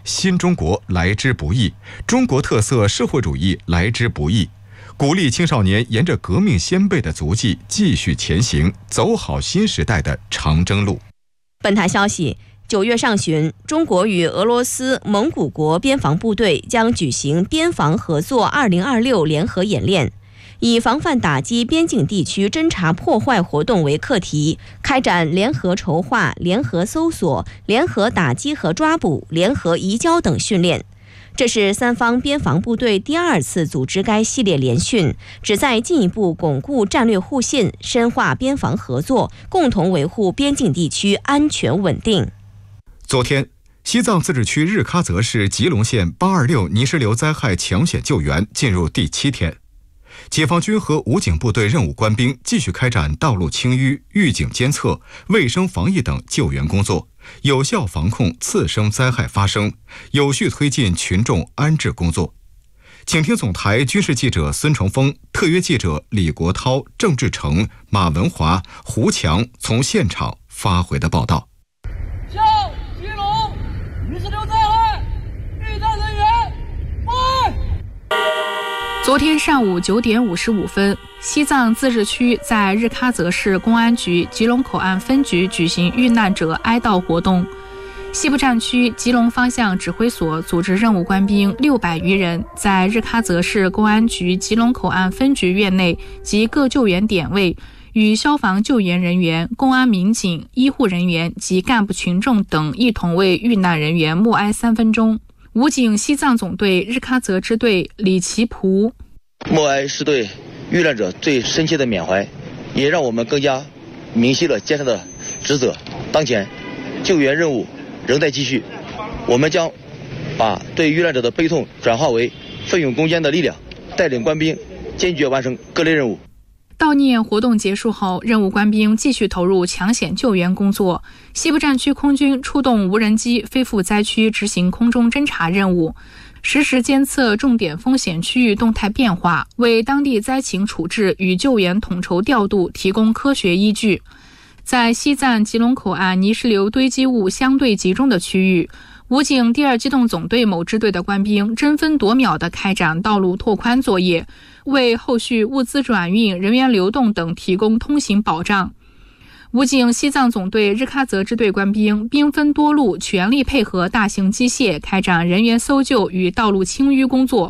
新中国来之不易，中国特色社会主义来之不易，鼓励青少年沿着革命先辈的足迹继续前行，走好新时代的长征路。 本台消息，9月上旬，中国与俄罗斯、蒙古国边防部队将举行边防合作2026联合演练，以防范打击边境地区侦察破坏活动为课题，开展联合筹划、联合搜索、联合打击和抓捕、联合移交等训练。这是三方边防部队第2次组织该系列联训，旨在进一步巩固战略互信，深化边防合作，共同维护边境地区安全稳定。 昨天，西藏自治区日喀则市吉隆县826泥石流灾害抢险救援进入第7天。解放军和武警部队任务官兵继续开展道路清淤、预警监测、卫生防疫等救援工作，有效防控次生灾害发生，有序推进群众安置工作。请听总台军事记者孙成峰、特约记者李国涛、郑志成、马文华、胡强从现场发回的报道。 向吉隆泥石流灾害遇难人员报案。 昨天上午9点55分，西藏自治区在日喀则市公安局吉隆口岸分局举行遇难者哀悼活动。西部战区吉隆方向指挥所组织任务官兵600余人，在日喀则市公安局吉隆口岸分局院内及各救援点位，与消防救援人员、公安民警、医护人员及干部群众等一同为遇难人员默哀3分钟。武警西藏总队日喀则支队李奇蒲： 默哀是对遇难者最深切的缅怀，也让我们更加明晰了肩上的职责。当前救援任务仍在继续，我们将把对遇难者的悲痛转化为奋勇攻坚的力量，带领官兵坚决完成各类任务。 悼念活动结束后，任务官兵继续投入抢险救援工作。西部战区空军出动无人机飞赴灾区执行空中侦察任务，实时监测重点风险区域动态变化，为当地灾情处置与救援统筹调度提供科学依据。在西藏吉隆口岸泥石流堆积物相对集中的区域，武警第2机动总队某支队的官兵争分夺秒地开展道路拓宽作业，为后续物资转运、人员流动等提供通行保障。武警西藏总队日喀则支队官兵兵分多路，全力配合大型机械开展人员搜救与道路清淤工作。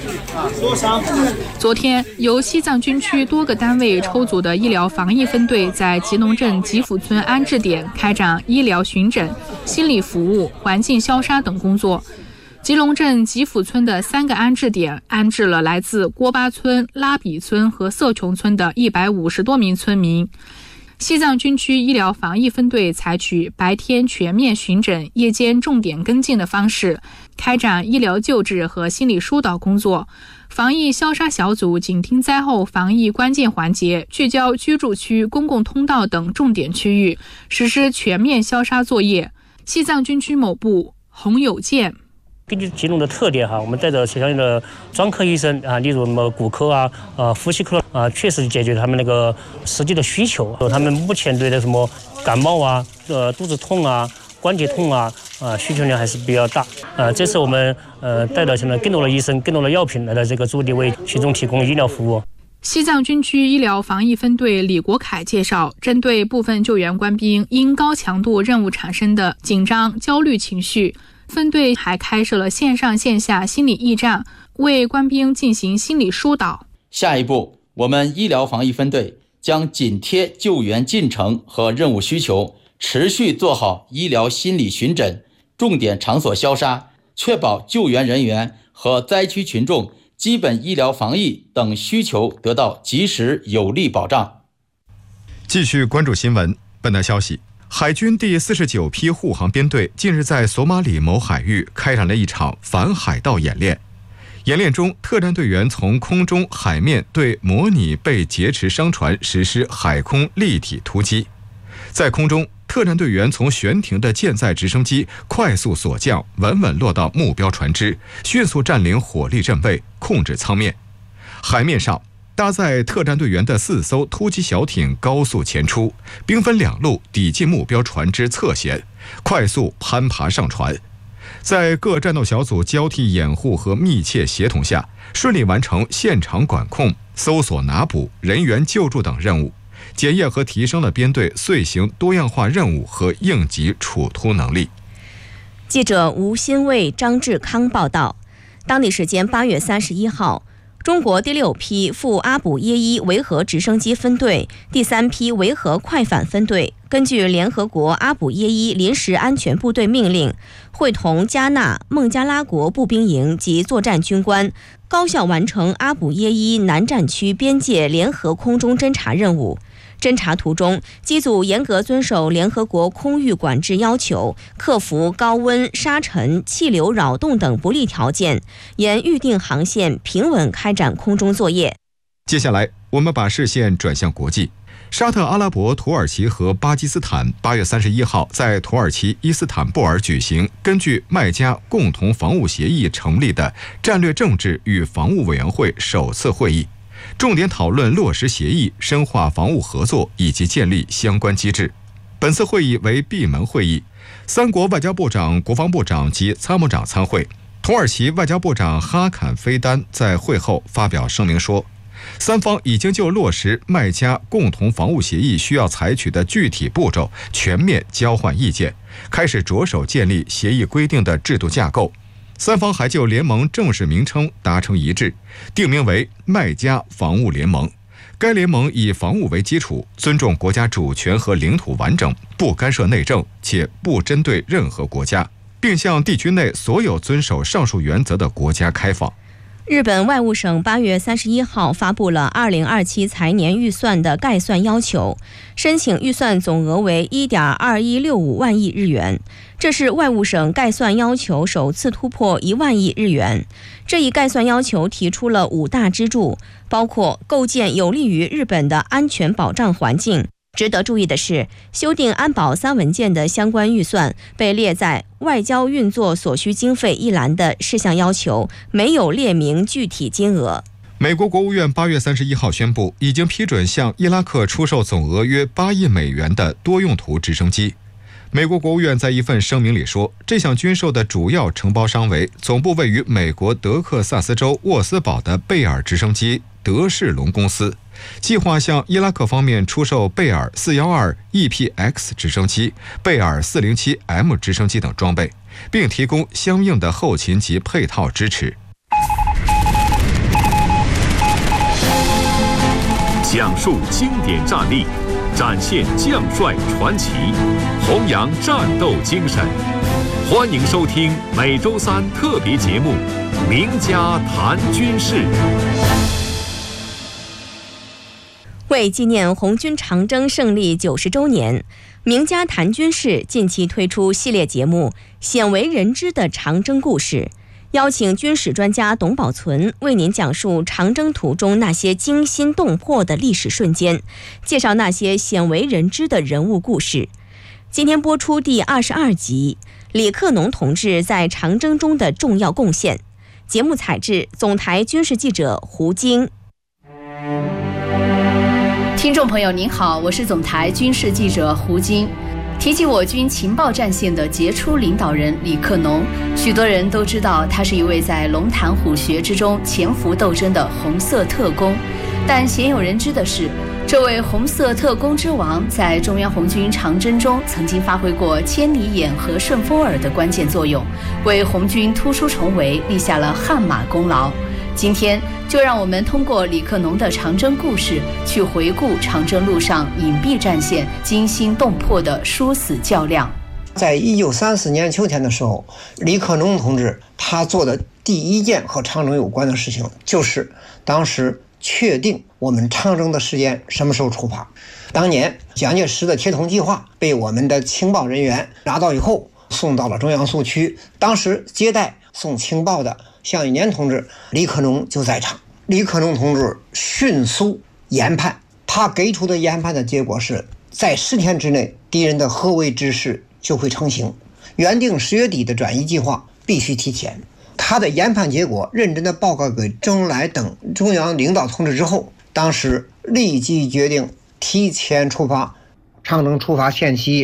昨天，由西藏军区多个单位抽组的医疗防疫分队在吉隆镇吉府村安置点开展医疗巡诊、心理服务、环境消杀等工作。吉隆镇吉府村的3个安置点安置了来自郭巴村、拉比村和色琼村的150多名村民。西藏军区医疗防疫分队采取白天全面巡诊、夜间重点跟进的方式，开展医疗救治和心理疏导工作。防疫消杀小组紧盯灾后防疫关键环节，聚焦居住区、公共通道等重点区域，实施全面消杀作业。西藏军区某部洪有健： 根据吉隆的特点我们带着相应的专科医生例如什么骨科呼吸科确实解决他们那个实际的需求。他们目前对的什么感冒肚子痛关节痛需求量还是比较大。这次我们带了现在更多的医生、更多的药品来到这个驻地为群众提供医疗服务。 西藏军区医疗防疫分队李国凯介绍，针对部分救援官兵因高强度任务产生的紧张、焦虑情绪，分队还开设了线上线下心理驿站，为官兵进行心理疏导。 下一步，我们医疗防疫分队将紧贴救援进程和任务需求，持续做好医疗心理巡诊、重点场所消杀，确保救援人员和灾区群众基本医疗防疫等需求得到及时有力保障。 继续关注新闻。本台消息，海军第49批护航编队近日在索马里某海域开展了一场反海盗演练。演练中，特战队员从空中、海面对模拟被劫持商船实施海空立体突击。在空中，特战队员从悬停的舰载直升机快速锁降，稳稳落到目标船只，迅速占领火力阵位，控制舱面。海面上，搭载特战队员的4艘突击小艇高速前出，兵分2路抵近目标船只侧舷，快速攀爬上船。 在各战斗小组交替掩护和密切协同下，顺利完成现场管控、搜索拿捕、人员救助等任务，检验和提升了编队遂行多样化任务和应急处突能力。 记者吴新卫、张志康报道，当地时间8月31号，中国第6批赴阿卜耶伊维和直升机分队、第3批维和快反分队根据联合国阿卜耶伊临时安全部队命令，会同加纳、孟加拉国步兵营及作战军官，高效完成阿卜耶伊南战区边界联合空中侦察任务。侦察途中，机组严格遵守联合国空域管制要求，克服高温、沙尘、气流扰动等不利条件，沿预定航线平稳开展空中作业。 接下来，我们把视线转向国际。沙特阿拉伯、土耳其和巴基斯坦8月31号在土耳其伊斯坦布尔举行根据麦加共同防务协议成立的战略政治与防务委员会首次会议，重点讨论落实协议、深化防务合作以及建立相关机制。本次会议为闭门会议，3国外交部长、国防部长及参谋长参会。土耳其外交部长哈坎菲丹在会后发表声明说，3方已经就落实麦加共同防务协议需要采取的具体步骤全面交换意见，开始着手建立协议规定的制度架构。3方还就联盟正式名称达成一致，定名为麦加防务联盟。该联盟以防务为基础，尊重国家主权和领土完整，不干涉内政，且不针对任何国家，并向地区内所有遵守上述原则的国家开放。 日本外务省8月31号发布了2027财年预算的概算要求，申请预算总额为 1.2165 万亿日元，这是外务省概算要求首次突破1万亿日元。这一概算要求提出了5大支柱，包括构建有利于日本的安全保障环境。值得注意的是，修订安保3文件的相关预算被列在外交运作所需经费一栏的事项要求，没有列明具体金额。 美国国务院8月31号宣布，已经批准向伊拉克出售总额约8亿美元的多用途直升机。美国国务院在一份声明里说，这项军售的主要承包商为总部位于美国德克萨斯州沃斯堡的贝尔直升机德士隆公司，计划向伊拉克方面出售贝尔412 EPX 直升机、贝尔407M 直升机等装备，并提供相应的后勤及配套支持。 讲述经典战例，展现将帅传奇，弘扬战斗精神。欢迎收听每周3特别节目《名家谈军事》。 为纪念红军长征胜利90周年，名家谈军事近期推出系列节目《鲜为人知的长征故事》，邀请军史专家董宝存为您讲述长征途中那些惊心动魄的历史瞬间，介绍那些鲜为人知的人物故事。今天播出第22集，李克农同志在长征中的重要贡献。节目采制总台军事记者胡晶。 听众朋友您好，我是总台军事记者胡晶。提起我军情报战线的杰出领导人李克农，许多人都知道他是一位在龙潭虎穴之中潜伏斗争的红色特工。但鲜有人知的是，这位红色特工之王在中央红军长征中曾经发挥过千里眼和顺风耳的关键作用，为红军突出重围立下了汗马功劳。今天就让我们通过李克农的长征故事，去回顾长征路上隐蔽战线惊心动魄的殊死较量。 在1934年秋天的时候，李克农同志他做的第一件和长征有关的事情，就是当时确定我们长征的时间什么时候出发。当年蒋介石的铁桶计划被我们的情报人员拿到以后，送到了中央苏区。当时接待送情报的项玉年同志，李克农就在场。李克农同志迅速研判，他给出的研判的结果是在10天之内，敌人的合围之势就会成型，原定10月底的转移计划必须提前。他的研判结果认真的报告给周恩来等中央领导同志之后，当时立即决定提前出发。长征出发限期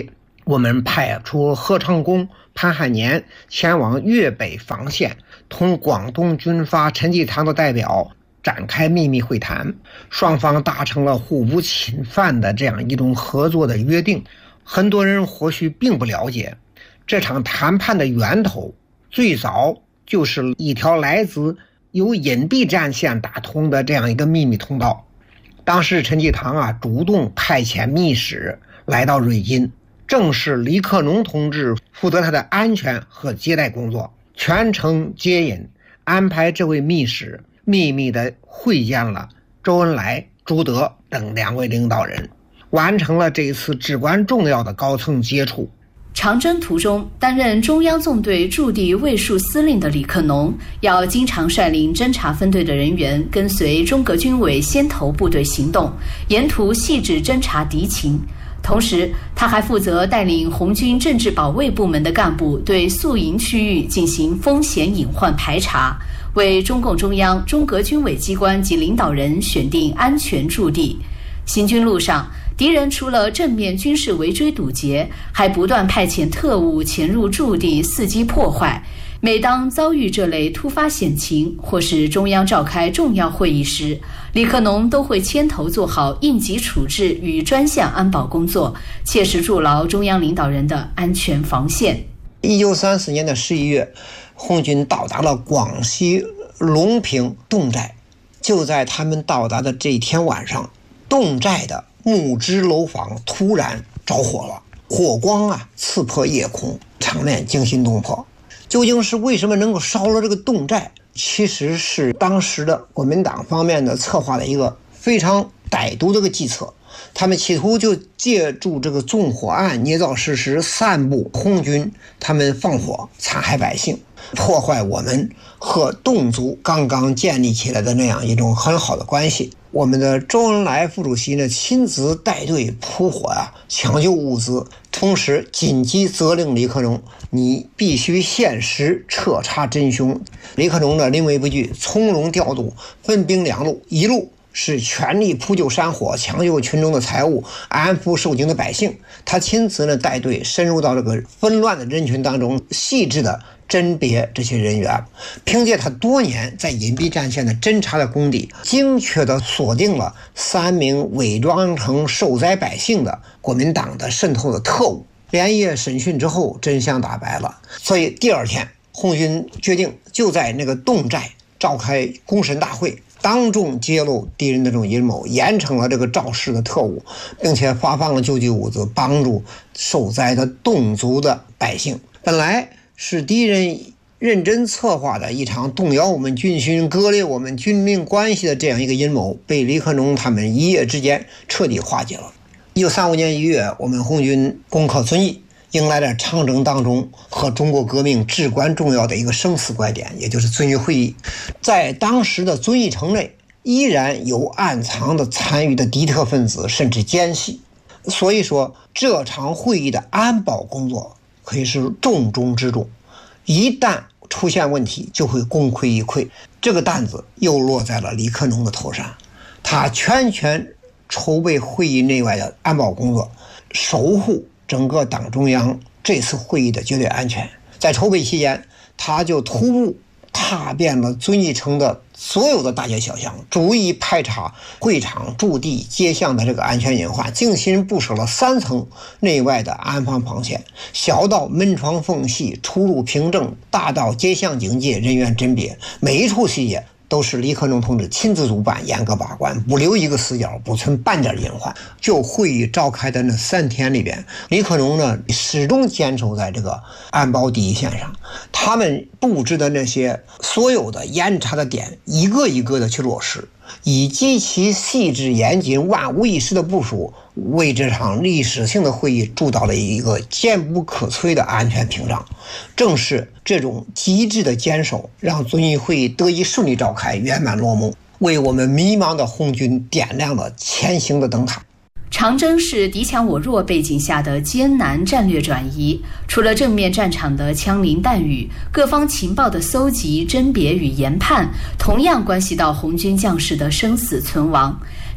我们派出何长工、潘汉年前往粤北防线，同广东军阀陈济棠的代表展开秘密会谈，双方达成了互不侵犯的这样一种合作的约定。很多人或许并不了解，这场谈判的源头最早就是一条来自由隐蔽战线打通的这样一个秘密通道。当时陈济棠主动派遣密使来到瑞金，正是李克农同志负责他的安全和接待工作，全程接引，安排这位密使秘密地会见了周恩来、朱德等2位领导人，完成了这一次至关重要的高层接触。 长征途中，担任中央纵队驻地卫戍司令的李克农要经常率领侦察分队的人员跟随中革军委先头部队行动，沿途细致侦察敌情。同时，他还负责带领红军政治保卫部门的干部对宿营区域进行风险隐患排查，为中共中央、中革军委机关及领导人选定安全驻地。行军路上，敌人除了正面军事围追堵截，还不断派遣特务潜入驻地伺机破坏。每当遭遇这类突发险情，或是中央召开重要会议时，李克农都会牵头做好应急处置与专项安保工作，切实筑牢中央领导人的安全防线。 1934年的11月，红军到达了广西隆平侗寨。就在他们到达的这一天晚上，侗寨的木质楼房突然着火了，火光刺破夜空，场面惊心动魄。究竟是为什么能够烧了这个侗寨？其实是当时的国民党方面的策划的一个非常歹毒的一个计策，他们企图就借助这个纵火案捏造事实，散布红军他们放火残害百姓，破坏我们和侗族刚刚建立起来的那样一种很好的关系。我们的周恩来副主席呢亲自带队扑火抢救物资，同时紧急责令李克农，你必须限时彻查真凶。李克农呢临危不惧，从容调度，分兵2路，一路是全力扑救山火，抢救群众的财物，安抚受惊的百姓。他亲自呢带队深入到这个纷乱的人群当中，细致的甄别这些人员，凭借他多年在隐蔽战线的侦察的功底，精确地锁定了3名伪装成受灾百姓的国民党的渗透的特务。连夜审讯之后，真相大白了。所以第2天，红军决定就在那个侗寨召开公审大会，当众揭露敌人的这种阴谋，严惩了这个肇事的特务，并且发放了救济物资，帮助受灾的侗族的百姓。本来是敌人认真策划的一场动摇我们军心、割裂我们军民关系的这样一个阴谋，被李克农他们一夜之间彻底化解了。1935年1月，我们红军攻克遵义，迎来了长征当中和中国革命至关重要的一个生死拐点，也就是遵义会议。在当时的遵义城内，依然有暗藏的参与的敌特分子，甚至奸细。所以说，这场会议的安保工作可以是重中之重，一旦出现问题就会功亏一篑。这个担子又落在了李克农的头上，他全权筹备会议内外的安保工作，守护整个党中央这次会议的绝对安全。在筹备期间，他就徒步踏遍了遵义城的所有的大街小巷，逐一排查会场、驻地、街巷的这个安全隐患，精心布设了3层内外的安防防线，小到门窗缝隙、出入凭证，大到街巷警戒、人员甄别，每一处细节都是李克农同志亲自主办，严格把关，不留一个死角，不存半点隐患。就会议召开的那3天里边，李克农呢始终坚守在这个安保第一线上，他们布置的那些所有的严查的点，一个一个的去落实，以极其细致严谨、万无一失的部署，为这场历史性的会议筑到了一个坚不可摧的安全屏障。正是这种极致的坚守，让遵义会议得以顺利召开，圆满落幕，为我们迷茫的红军点亮了前行的灯塔。 长征是敌强我弱背景下的艰难战略转移，除了正面战场的枪林弹雨，各方情报的搜集、甄别与研判，同样关系到红军将士的生死存亡。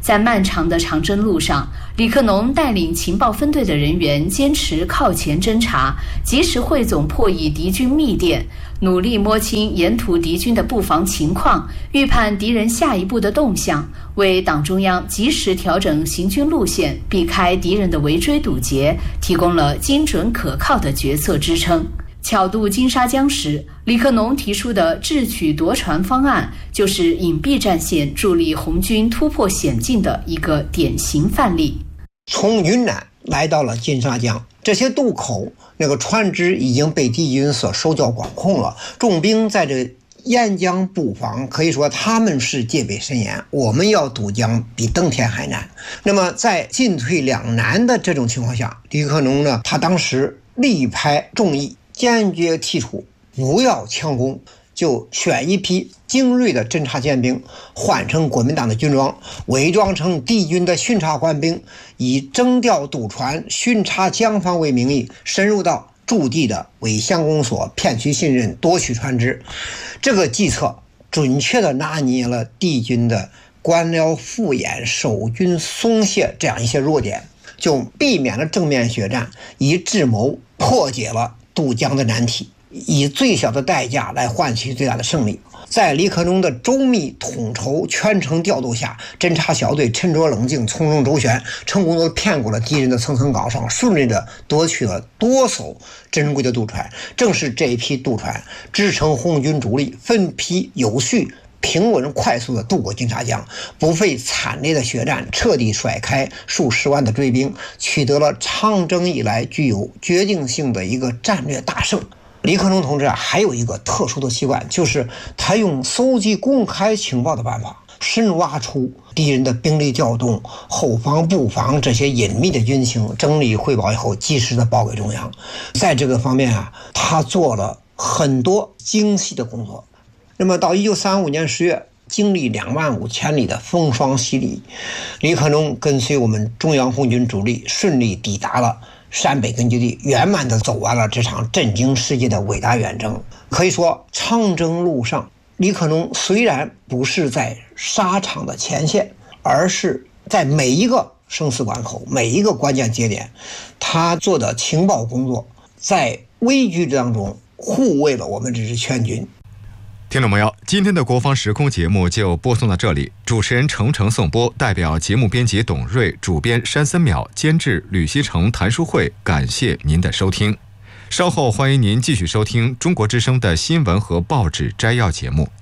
在漫长的长征路上，李克农带领情报分队的人员坚持靠前侦察，及时汇总破译敌军密电，努力摸清沿途敌军的布防情况，预判敌人下一步的动向，为党中央及时调整行军路线，避开敌人的围追堵截，提供了精准可靠的决策支撑。巧渡金沙江时，李克农提出的智取夺船方案，就是隐蔽战线助力红军突破险境的一个典型范例。 从云南来到了金沙江，这些渡口那个船只已经被敌军所收缴管控了，重兵在这沿江布防，可以说他们是戒备森严，我们要渡江比登天还难。那么在进退两难的这种情况下，李克农呢，他当时力排众议，坚决提出不要强攻，就选一批精锐的侦察舰兵，换成国民党的军装，伪装成敌军的巡查官兵，以征调渡船、巡查江防为名义，深入到驻地的伪相公所，骗取信任，夺取船只。这个计策准确地拿捏了敌军的官僚敷衍、守军松懈这样一些弱点，就避免了正面血战，以智谋破解了渡江的难题，以最小的代价来换取最大的胜利。在李克农的周密统筹、全程调度下，侦察小队沉着冷静、从容周旋，成功地骗过了敌人的层层岗上，顺利地夺取了多艘珍贵的渡船。正是这一批渡船支撑红军主力分批有序、平稳快速地渡过金沙江，不费惨烈的血战，彻底甩开数十万的追兵，取得了长征以来具有决定性的一个战略大胜。李克农同志还有一个特殊的习惯，就是他用搜集公开情报的办法，深挖出敌人的兵力调动、后方布防这些隐秘的军情，整理汇报以后及时的报给中央。在这个方面他做了很多精细的工作。那么到1935年10月，经历25000千里的风霜洗礼，李克农跟随我们中央红军主力顺利抵达了陕北根据地，圆满地走完了这场震惊世界的伟大远征。可以说，长征路上，李克农虽然不是在沙场的前线，而是在每一个生死关口、每一个关键节点，他做的情报工作，在危局当中护卫了我们这支全军。 听众朋友，今天的国防时空节目就播送到这里，主持人程程颂播，代表节目编辑董瑞、主编山森淼、监制吕锡成、谭淑慧，感谢您的收听。稍后欢迎您继续收听中国之声的新闻和报纸摘要节目。